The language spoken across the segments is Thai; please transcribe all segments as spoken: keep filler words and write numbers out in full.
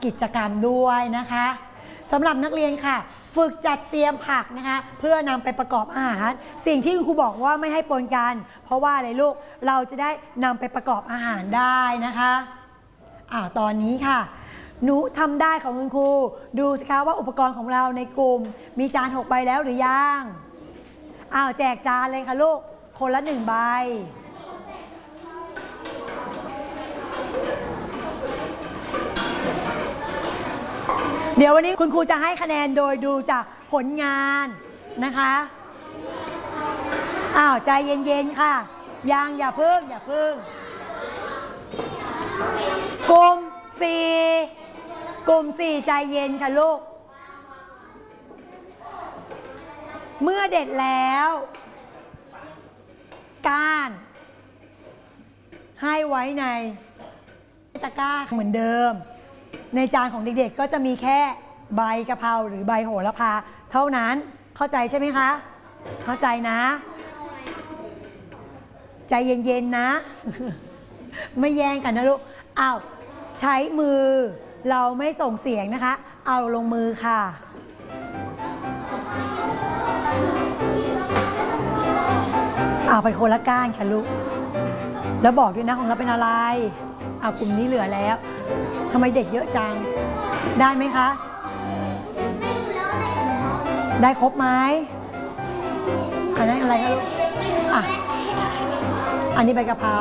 กิจกรรมด้วยนะคะสำหรับนักเรียนค่ะฝึกจัดเตรียมผักนะคะเพื่อนำไปประกอบอาหารสิ่งที่คุณครูบอกว่าไม่ให้ปนกันเพราะว่าอะไรลูกเราจะได้นำไปประกอบอาหารได้นะคะอ่าตอนนี้ค่ะหนูทำได้ของคุณครูดูสิคะว่าอุปกรณ์ของเราในกลุ่มมีจานหกใบแล้วหรือยังอ้าวแจกจานเลยค่ะลูกคนละหนึ่งใบเดี๋ยววันนี้คุณครูจะให้คะแนนโดยดูจากผลงานนะคะอ้าวใจเย็นๆค่ะยังอย่าพึ่งอย่าพึ่งกลุ่มสี่กลุ่มสี่ใจเย็นค่ะลูกเมื่อเด็ดแล้วก้านให้ไว้ในตะกร้าเหมือนเดิมในจานของเด็กๆก็จะมีแค่ใบกะเพราหรือใบโหระพาเท่านั้นเข้าใจใช่ไหมคะเข้าใจนะใจเย็นๆนะไม่แย่งกันนะลูกอ้าวใช้มือเราไม่ส่งเสียงนะคะเอาลงมือค่ะเอาไปคนละก้านค่ะลูกแล้วบอกด้วยนะของเราเป็นอะไรเอากลุ่มนี้เหลือแล้วทำไมเด็กเยอะจังได้ไหมคะได้ครบไหมอันนั้นอะไรคะลูกอ่ะอันนี้ใบกะเพรา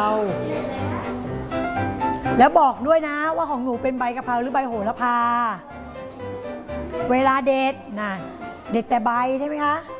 แล้วบอกด้วยนะว่าของหนูเป็นใบกะเพราหรือใบโหระพาเวลาเด็ดน่ะเด็ดแต่ใบใช่ไหมคะ